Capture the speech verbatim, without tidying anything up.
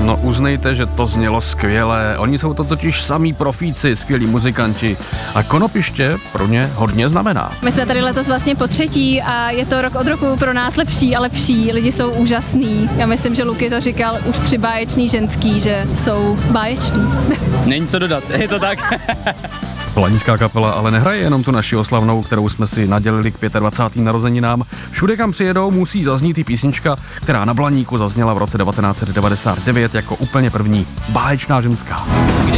No uznejte, že to znělo skvěle. Oni jsou to totiž samý profíci, skvělí muzikanti. A Konopiště pro ně hodně znamená. My jsme tady letos vlastně po třetí a je to rok od roku pro nás lepší a lepší. Lidi jsou úžasný. Já myslím, že Luky to říkal už při Báječný ženský, že jsou báječní. Není co dodat, je to tak. Planická kapela ale nehraje jenom tu naši oslavnou, kterou jsme si nadělili k dvacátým pátým narozeninám. Všude, kam přijedou, musí zaznít i písnička, která na Blaníku zazněla v roce devatenáct set devadesát devět jako úplně první, Báječná ženská.